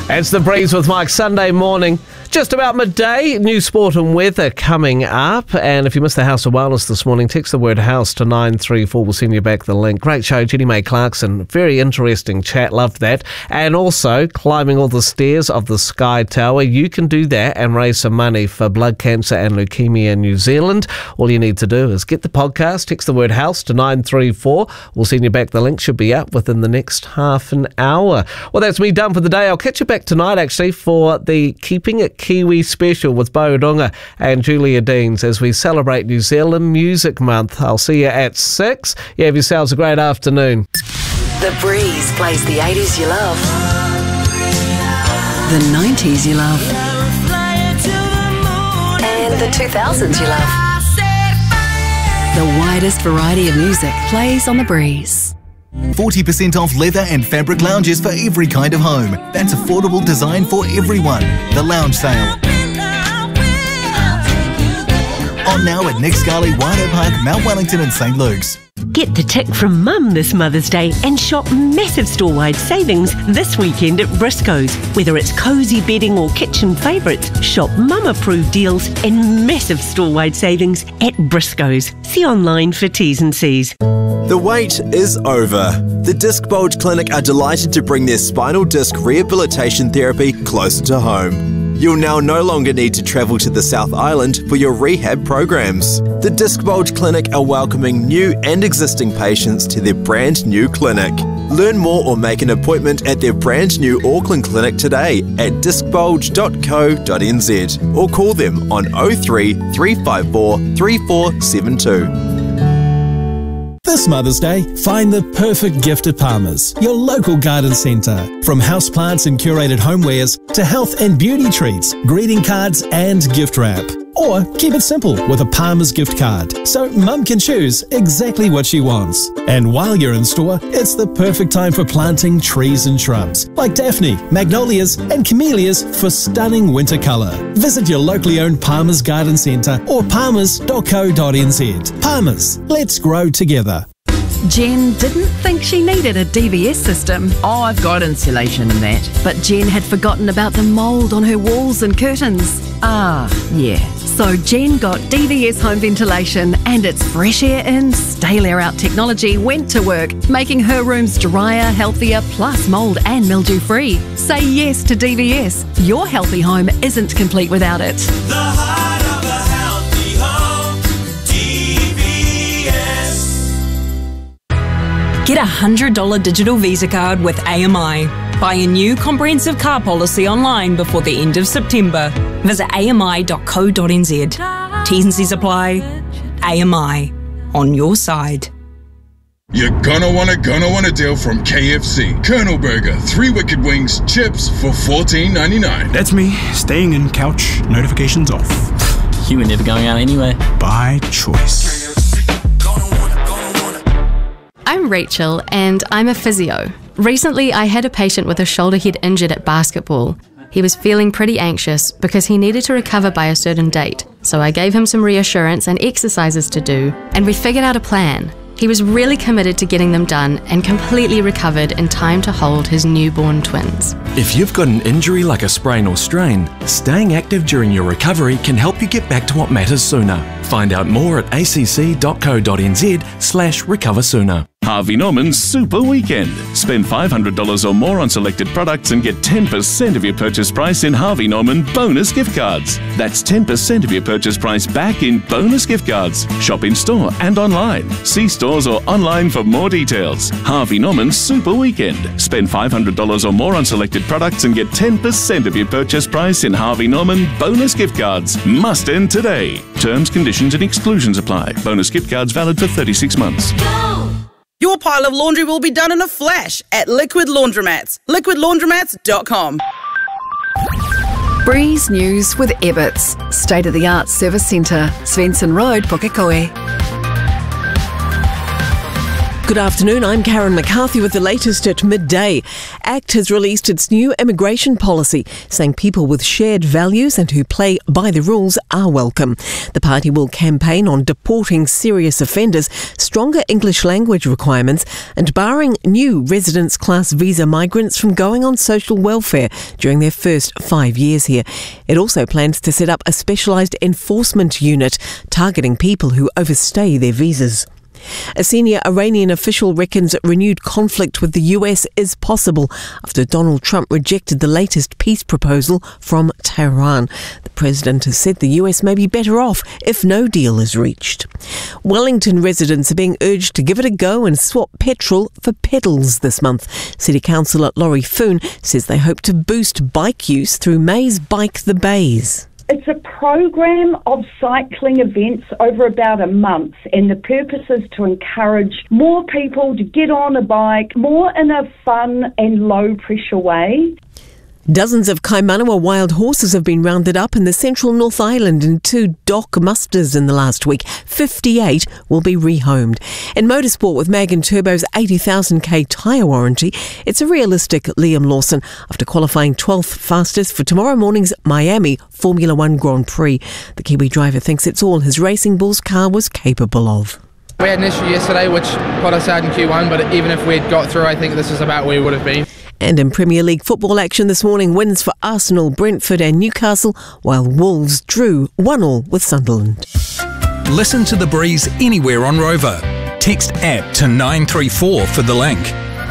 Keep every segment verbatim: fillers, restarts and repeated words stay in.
It's The Breeze with Mike, Sunday morning. Just about midday, new sport and weather coming up. And if you missed the House of Wellness this morning, text the word house to nine three four. We'll send you back the link. Great show, Jenny May Clarkson. Very interesting chat. Loved that. And also, climbing all the stairs of the Sky Tower. You can do that and raise some money for blood cancer and leukemia in New Zealand. All you need to do is get the podcast, text the word house to nine three four. We'll send you back the link. Should be up within the next half an hour. Well, that's me done for the day. I'll catch you back tonight, actually, for the Keeping It Kiwi special with Bo Runga and Julia Deans as we celebrate New Zealand Music Month. I'll see you at six. You have yourselves a great afternoon. The Breeze plays the eighties you love, the nineties you love, and the two thousands you love. The widest variety of music plays on The Breeze. forty percent off leather and fabric lounges for every kind of home. That's affordable design for everyone. The Lounge Sale. On now at Nick Scali, Waiho Park, Mount Wellington and St Luke's. Get the tick from Mum this Mother's Day and shop massive store-wide savings this weekend at Briscoes. Whether it's cosy bedding or kitchen favourites, shop Mum-approved deals and massive store-wide savings at Briscoes. See online for T's and C's. The wait is over. The Disc Bulge Clinic are delighted to bring their spinal disc rehabilitation therapy closer to home. You'll now no longer need to travel to the South Island for your rehab programs. The Disc Bulge Clinic are welcoming new and existing patients to their brand new clinic. Learn more or make an appointment at their brand new Auckland clinic today at disc bulge dot co dot n z or call them on oh three, three five four, three four seven two. This Mother's Day, find the perfect gift at Palmer's, your local garden centre. From houseplants and curated homewares to health and beauty treats, greeting cards and gift wrap. Or keep it simple with a Palmer's gift card, so Mum can choose exactly what she wants. And while you're in store, it's the perfect time for planting trees and shrubs, like Daphne, Magnolias and Camellias for stunning winter colour. Visit your locally owned Palmer's Garden Centre or palmers dot co dot n z. Palmer's, let's grow together. Jen didn't think she needed a D V S system. Oh, I've got insulation in that. But Jen had forgotten about the mould on her walls and curtains. Ah, yeah. So Jen got D V S home ventilation, and its fresh air in, stale air out technology went to work, making her rooms drier, healthier, plus mould and mildew free. Say yes to D V S. Your healthy home isn't complete without it. The heart of a healthy home, D V S. Get a one hundred dollars digital Visa card with A M I. Buy a new comprehensive car policy online before the end of September. Visit a m i dot co dot n z. T's and C's apply. A M I. On your side. You're gonna wanna gonna want a deal from K F C. Colonel Burger, three wicked wings, chips for fourteen ninety-nine. That's me, staying in, couch, notifications off. You were never going out anyway. By choice. I'm Rachel and I'm a physio. Recently, I had a patient with a shoulder head injured at basketball. He was feeling pretty anxious because he needed to recover by a certain date. So I gave him some reassurance and exercises to do, and we figured out a plan. He was really committed to getting them done and completely recovered in time to hold his newborn twins. If you've got an injury like a sprain or strain, staying active during your recovery can help you get back to what matters sooner. Find out more at a c c dot co dot n z slash recover sooner. Harvey Norman's Super Weekend. Spend five hundred dollars or more on selected products and get ten percent of your purchase price in Harvey Norman bonus gift cards. That's ten percent of your purchase price back in bonus gift cards. Shop in store and online. See stores or online for more details. Harvey Norman's Super Weekend. Spend five hundred dollars or more on selected products and get ten percent of your purchase price in Harvey Norman bonus gift cards. Must end today. Terms, conditions and exclusions apply. Bonus gift cards valid for thirty-six months. Your pile of laundry will be done in a flash at Liquid Laundromats. liquid laundromats dot com. Breeze News with Ebbets, state-of-the-art service centre, Svensson Road, Pukekohe. Good afternoon, I'm Karen McCarthy with the latest at midday. ACT has released its new immigration policy, saying people with shared values and who play by the rules are welcome. The party will campaign on deporting serious offenders, stronger English language requirements, and barring new residence class visa migrants from going on social welfare during their first five years here. It also plans to set up a specialised enforcement unit targeting people who overstay their visas. A senior Iranian official reckons renewed conflict with the U S is possible after Donald Trump rejected the latest peace proposal from Tehran. The president has said the U S may be better off if no deal is reached. Wellington residents are being urged to give it a go and swap petrol for pedals this month. City Councillor Laurie Foon says they hope to boost bike use through May's Bike the Bays. It's a program of cycling events over about a month, and the purpose is to encourage more people to get on a bike more in a fun and low pressure way. Dozens of Kaimanawa wild horses have been rounded up in the central North Island in two dock musters in the last week. fifty-eight will be rehomed. In motorsport, with Magan Turbo's eighty thousand k tyre warranty, it's a realistic Liam Lawson after qualifying twelfth fastest for tomorrow morning's Miami Formula One Grand Prix. The Kiwi driver thinks it's all his Racing Bulls car was capable of. We had an issue yesterday which put us out in Q one, but even if we'd got through, I think this is about where we would have been. And in Premier League football action this morning, wins for Arsenal, Brentford and Newcastle, while Wolves drew one all with Sunderland. Listen to The Breeze anywhere on Rover. Text app to nine three four for the link.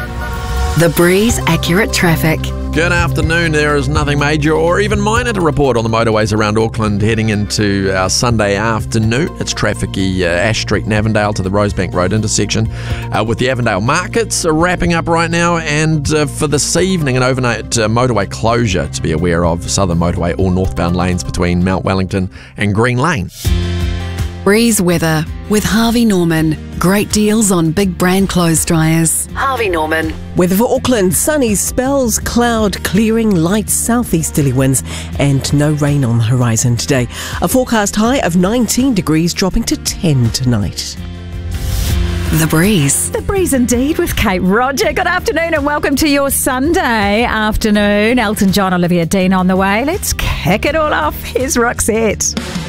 The Breeze Accurate Traffic. Good afternoon. There is nothing major or even minor to report on the motorways around Auckland heading into our Sunday afternoon. It's trafficy uh, Ash Street and Avondale to the Rosebank Road intersection uh, with the Avondale markets are wrapping up right now, and uh, for this evening an overnight uh, motorway closure to be aware of. Southern Motorway, all northbound lanes between Mount Wellington and Green Lane. Breeze weather with Harvey Norman. Great deals on big brand clothes dryers. Harvey Norman. Weather for Auckland, sunny spells, cloud clearing, light southeasterly winds and no rain on the horizon today. A forecast high of nineteen degrees, dropping to ten tonight. The Breeze. The Breeze indeed with Kate Roger. Good afternoon and welcome to your Sunday afternoon. Elton John, Olivia Dean on the way. Let's kick it all off. Here's Roxette.